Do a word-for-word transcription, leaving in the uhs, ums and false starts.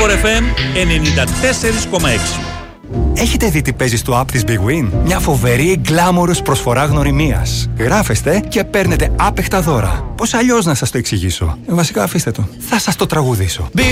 Sport εφ εμ ενενήντα τέσσερα κόμμα έξι. Έχετε δει τι παίζει στο app της Big Win? Μια φοβερή γκλάμορος προσφορά γνωριμίας. Γράφεστε και παίρνετε άπεχτα δώρα. Πώς αλλιώς να σας το εξηγήσω? Ε, βασικά αφήστε το. Θα σας το τραγουδήσω.